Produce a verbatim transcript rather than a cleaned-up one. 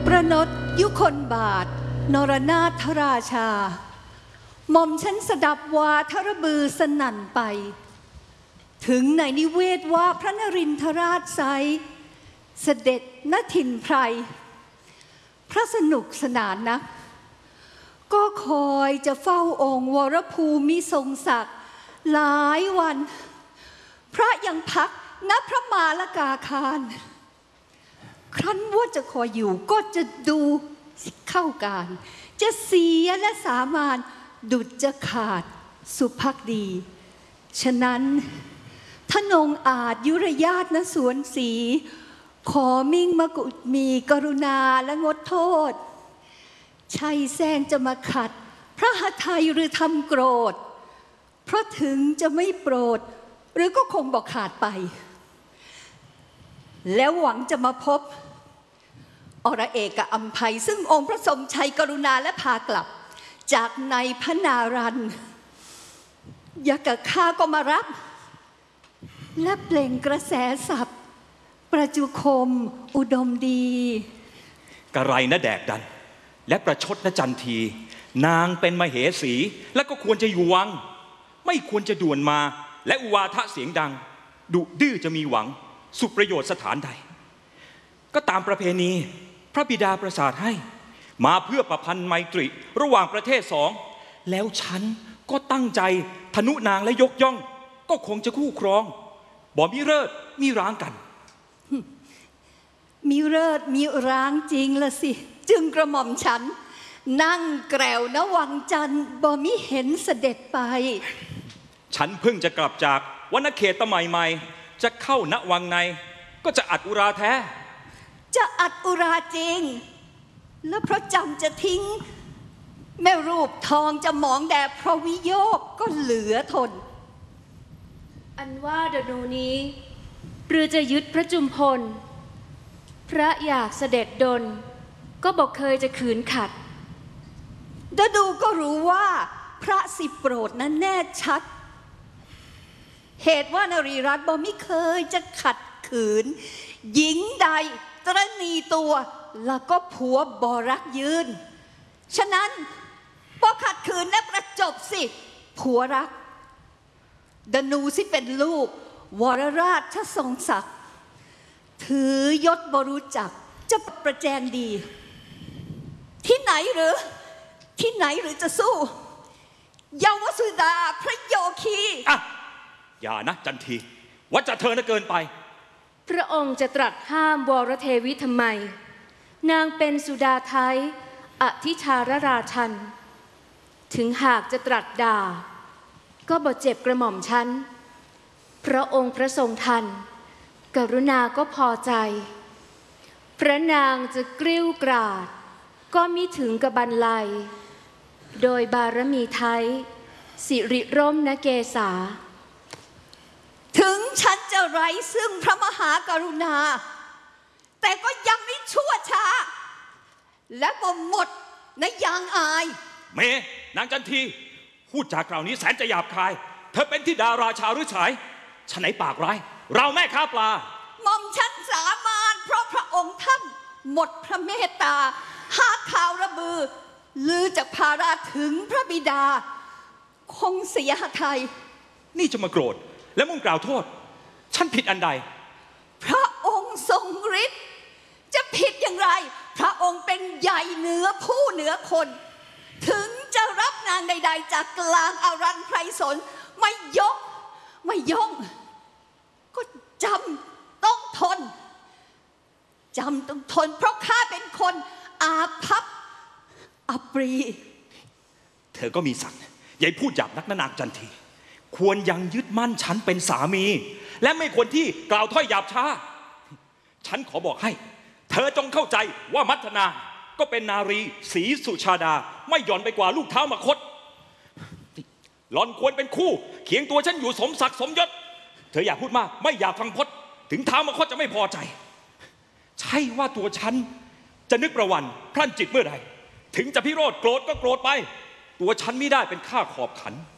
ประนตยุคนบาทนรนาถราชาหม่อมฉันสดับวาทระบือสนั่นไปถึงในนิเวศว่าพระนรินทราชไซเสด็จณถิ่นไพรพระสนุกสนานนักก็คอยจะเฝ้าองค์วรภูมิทรงศักดิ์หลายวันพระยังพักณพระมาลกาคารครั้นว่าจะคอยอยู่ก็จะดูเข้าการจะเสียและสามานดุจจะขาดสุภักดีฉะนั้นทนงอาจยุรญาติณสวนศรีขอมิ่งมกุฎมีกรุณาและงดโทษชัยแซงจะมาขัดพระหทัยหรือทำโกรธเพราะถึงจะไม่โปรดหรือก็คงบอกขาดไปแล้วหวังจะมาพบอรเอกอัมไพซึ่งองค์พระสมชัยกรุณาและพากลับจากในพระนารันยากะข้าก็มารับและเปล่งกระแสศัพท์ประจุคมอุดมดีกระไรนะแดกดันและประชดนะจันทีนางเป็นมเหสีและก็ควรจะอยู่วังไม่ควรจะด่วนมาและอุวาทะเสียงดังดุดื้อจะมีหวังสุประโยชน์สถานใดก็ตามประเพณีพระบิดาประสาทให้มาเพื่อประพันธ์ไมตรีระหว่างประเทศสองแล้วฉันก็ตั้งใจทนุนางและยกย่องก็คงจะคู่ครองบ่มีเลิศมีร้างกันมีเลิศมีร้างจริงละสิจึงกระหม่อมฉันนั่งแกรวณวังจันทร์บ่มิเห็นเสด็จไปฉันเพิ่งจะกลับจากวรรณเขตใหม่ๆจะเข้าณวังในก็จะอัดอุราแท้จะอัดอุราจริงแล้วเพราะจำจะทิ้งแม่รูปทองจะหมองแดดเพราะวิโยคก็เหลือทนอันว่าดนูนี้หรือจะยึดพระจุมพลพระอยากเสด็จดลก็บอกเคยจะขืนขัดดดูก็รู้ว่าพระสิโปรดนั้นแน่ชัดเหตุว่านรีรัตน์บ่มิเคยจะขัดขืนหญิงใดตรณีตัวแล้วก็ผัวบ่รักยืนฉะนั้นพอขัดขืนและประจบสิผัวรักดนูสิเป็นลูกวรราชทรงศักดิ์ถือยศบรู้จักจะประแจงดีที่ไหนหรือที่ไหนหรือจะสู้เยาวสุดาพระโยคีอ่ะอย่านะจันทีว่าจะเธอน่ะเกินไปพระองค์จะตรัสห้ามวรเทวิทำไมนางเป็นสุดาไทยอธิชารราชันถึงหากจะตรัสด่าก็บ่เจ็บกระหม่อมฉันพระองค์พระทรงทันกรุณาก็พอใจพระนางจะกริ้วกราดก็มิถึงกับบันไลโดยบารมีไทยสิริร่มนะเกษาถึงฉันจะไร้ซึ่งพระมหากรุณาแต่ก็ยังไม่ชั่วช้าและก็หมดในยางอายเมนางจันทีพูดจากกล่าวนี้แสนจะหยาบคายเธอเป็นธิดาราชาหรือฉายฉะไหนปากร้ายเราแม่ค้าปลาหม่อมฉันสามานเพราะพระองค์ท่านหมดพระเมตตาหาข่าวระบือลือจากพาราถึงพระบิดาคงเสียหทัยนี่จะมาโกรธและมุ่งกล่าวโทษฉันผิดอันใดพระองค์ทรงฤทธิ์จะผิดอย่างไรพระองค์เป็นใหญ่เหนือผู้เหนือคนถึงจะรับนางใดๆจากกลางอารันไพรสนไม่ยกไม่ย่องก็จำต้องทนจำต้องทนเพราะข้าเป็นคนอาภัพอัปรีเธอก็มีศักดิ์อย่าพูดหยาบนักนางจันทีควรยังยึดมั่นฉันเป็นสามีและไม่ควรที่กล่าวถ้อยหยาบช้าฉันขอบอกให้เธอจงเข้าใจว่ามัทนาก็เป็นนารีศรีสุชาดาไม่หย่อนไปกว่าลูกเท้ามคตหล่อนควรเป็นคู่เคียงตัวฉันอยู่สมศักดิ์สมยศเธออย่าพูดมากไม่อยากฟังพจน์ถึงเท้ามคตจะไม่พอใจใช่ว่าตัวฉันจะนึกประวันพลั้นจิตเมื่อใดถึงจะพิโรธโกรธก็โกรธไปตัวฉันไม่ได้เป็นข้าขอบขัน